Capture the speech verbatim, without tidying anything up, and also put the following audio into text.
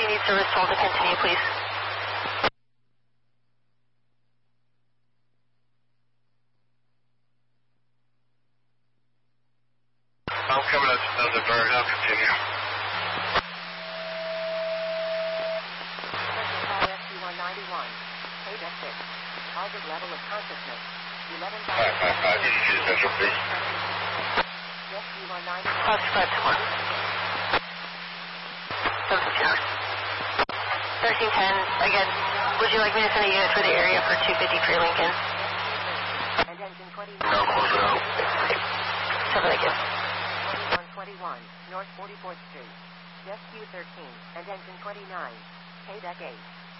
you need service toll to continue, please. I'm coming up to another bird. I'll continue. S Q one ninety-one. K D E C six. Target level of consciousness. eleven five five five. Can you use Central, please? S Q one ninety-one. Foxtrot one. thirteen ten, again, would you like me to send a unit for the area for two fifty-three Lincoln? And engine twenty-nine. No, close it out. Seven, thank you. twenty-one twenty-one, North forty-fourth Street. S Q thirteen, and engine twenty-nine. K D E C eight.